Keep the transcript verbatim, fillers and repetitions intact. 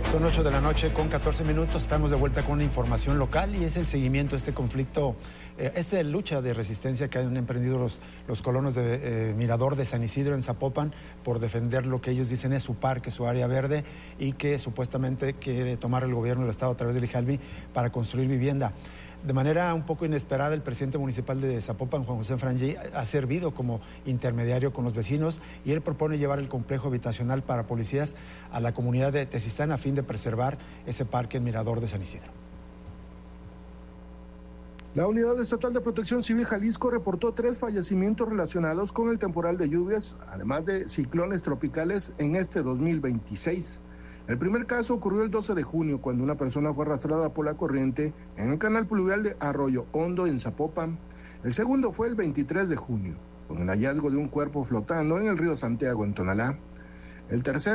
Son ocho de la noche con catorce minutos, estamos de vuelta con una información local y es el seguimiento a este conflicto, eh, esta lucha de resistencia que han emprendido los, los colonos de eh, Mirador de San Isidro en Zapopan por defender lo que ellos dicen es su parque, su área verde y que supuestamente quiere tomar el gobierno del estado a través del IJALMI para construir vivienda. De manera un poco inesperada, el presidente municipal de Zapopan, Juan José Frangí, ha servido como intermediario con los vecinos y él propone llevar el complejo habitacional para policías a la comunidad de Tezistán a fin de preservar ese parque en Mirador de San Isidro. La Unidad Estatal de Protección Civil Jalisco reportó tres fallecimientos relacionados con el temporal de lluvias, además de ciclones tropicales en este dos mil veintiséis. El primer caso ocurrió el doce de junio, cuando una persona fue arrastrada por la corriente en el canal pluvial de Arroyo Hondo, en Zapopan. El segundo fue el veintitrés de junio, con el hallazgo de un cuerpo flotando en el río Santiago, en Tonalá. El tercer